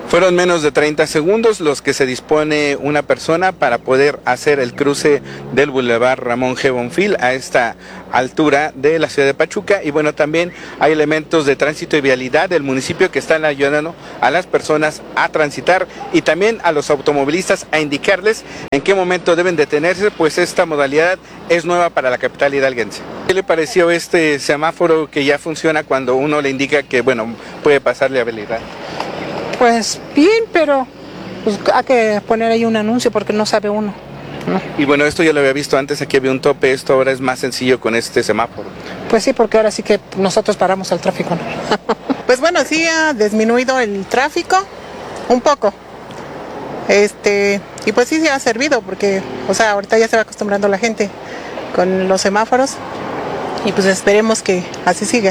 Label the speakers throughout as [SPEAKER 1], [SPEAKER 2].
[SPEAKER 1] Fueron menos de 30 segundos los que se dispone una persona para poder hacer el cruce del Boulevard Ramón G. Bonfil a esta altura de la ciudad de Pachuca. Y bueno, también hay elementos de tránsito y vialidad del municipio que están ayudando a las personas a transitar y también a los automovilistas a indicarles en qué momento deben detenerse, pues esta modalidad es nueva para la capital hidalguense. ¿Qué le pareció este semáforo que ya funciona cuando uno le indica que, bueno, puede pasarle a habilidad?
[SPEAKER 2] Pues bien, pero pues, hay que poner ahí un anuncio porque no sabe uno, ¿no?
[SPEAKER 1] Y bueno, esto ya lo había visto antes, aquí había un tope, esto ahora es más sencillo con este semáforo.
[SPEAKER 2] Pues sí, porque ahora sí que nosotros paramos el tráfico, ¿no?
[SPEAKER 3] Pues bueno, sí ha disminuido el tráfico un poco. Y pues sí ha servido porque, o sea, ahorita ya se va acostumbrando la gente con los semáforos y pues esperemos que así siga.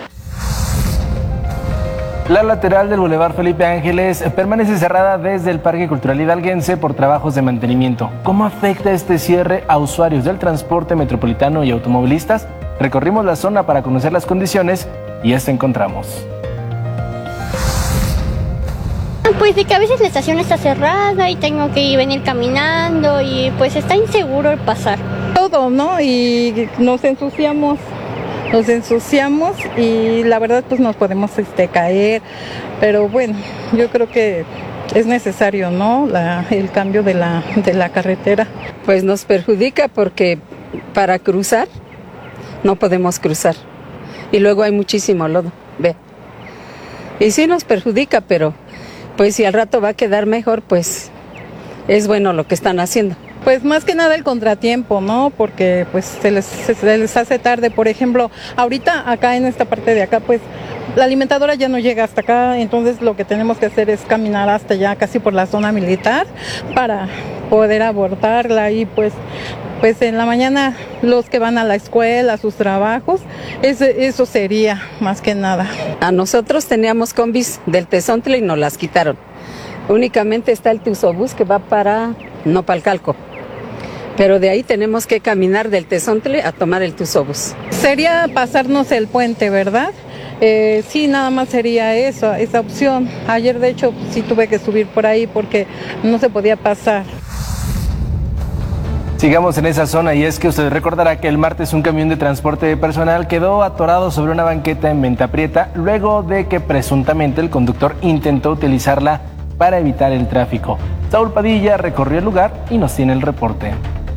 [SPEAKER 4] La lateral del Boulevard Felipe Ángeles permanece cerrada desde el Parque Cultural Hidalguense por trabajos de mantenimiento. ¿Cómo afecta este cierre a usuarios del transporte metropolitano y automovilistas? Recorrimos la zona para conocer las condiciones y esto encontramos.
[SPEAKER 5] Pues de que a veces la estación está cerrada y tengo que venir caminando y pues está inseguro el pasar.
[SPEAKER 6] Todo, ¿no? Y nos ensuciamos y la verdad pues nos podemos caer, pero bueno, yo creo que es necesario, ¿no? El cambio de la carretera.
[SPEAKER 7] Pues nos perjudica porque para cruzar no podemos cruzar y luego hay muchísimo lodo, ve. Y sí nos perjudica, pero pues si al rato va a quedar mejor, pues es bueno lo que están haciendo.
[SPEAKER 6] Pues más que nada el contratiempo, ¿no? Porque pues se les hace tarde. Por ejemplo, ahorita acá en esta parte de acá, pues la alimentadora ya no llega hasta acá, entonces lo que tenemos que hacer es caminar hasta allá, casi por la zona militar, para poder abordarla y pues en la mañana los que van a la escuela, a sus trabajos, eso sería más que nada.
[SPEAKER 7] A nosotros teníamos combis del Tezontle y nos las quitaron. Únicamente está el Tuzobús que va para Nopalcalco. Pero de ahí tenemos que caminar del Tezontle a tomar el Tuzobús.
[SPEAKER 6] Sería pasarnos el puente, ¿verdad? Sí, nada más sería eso, esa opción. Ayer, de hecho, sí tuve que subir por ahí porque no se podía pasar.
[SPEAKER 4] Sigamos en esa zona y es que usted recordará que el martes un camión de transporte de personal quedó atorado sobre una banqueta en Venta Prieta luego de que presuntamente el conductor intentó utilizarla para evitar el tráfico. Saúl Padilla recorrió el lugar y nos tiene el reporte.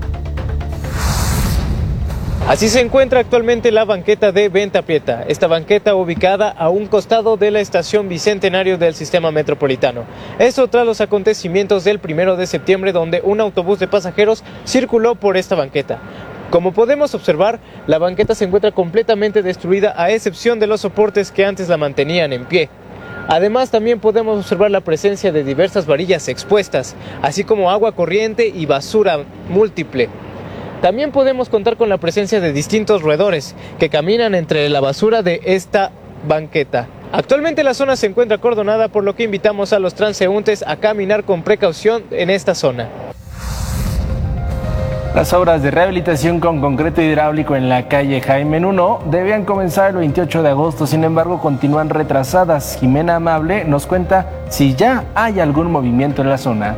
[SPEAKER 8] Así se encuentra actualmente la banqueta de Venta Prieta. Esta banqueta ubicada a un costado de la estación Bicentenario del Sistema Metropolitano. Esto tras los acontecimientos del 1 de septiembre donde un autobús de pasajeros circuló por esta banqueta. Como podemos observar, la banqueta se encuentra completamente destruida a excepción de los soportes que antes la mantenían en pie. Además, también podemos observar la presencia de diversas varillas expuestas, así como agua corriente y basura múltiple. También podemos contar con la presencia de distintos roedores que caminan entre la basura de esta banqueta. Actualmente la zona se encuentra acordonada, por lo que invitamos a los transeúntes a caminar con precaución en esta zona.
[SPEAKER 4] Las obras de rehabilitación con concreto hidráulico en la calle Jaime Nuno debían comenzar el 28 de agosto, sin embargo continúan retrasadas. Jimena Amable nos cuenta si ya hay algún movimiento en la zona.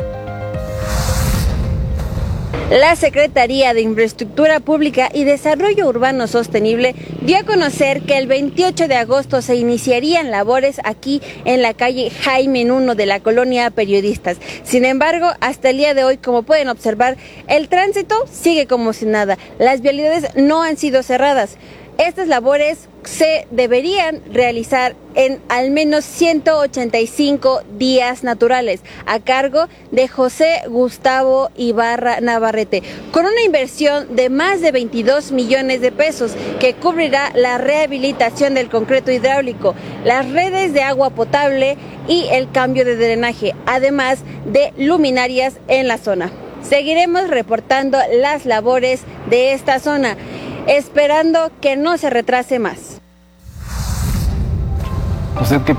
[SPEAKER 9] La Secretaría de Infraestructura Pública y Desarrollo Urbano Sostenible dio a conocer que el 28 de agosto se iniciarían labores aquí en la calle Jaime Nuno de la colonia Periodistas. Sin embargo, hasta el día de hoy, como pueden observar, el tránsito sigue como si nada. Las vialidades no han sido cerradas. Estas labores se deberían realizar en al menos 185 días naturales, a cargo de José Gustavo Ibarra Navarrete, con una inversión de más de 22 millones de pesos que cubrirá la rehabilitación del concreto hidráulico, las redes de agua potable y el cambio de drenaje, además de luminarias en la zona. Seguiremos reportando las labores de esta zona, esperando que no se retrase más.
[SPEAKER 4] ¿Usted qué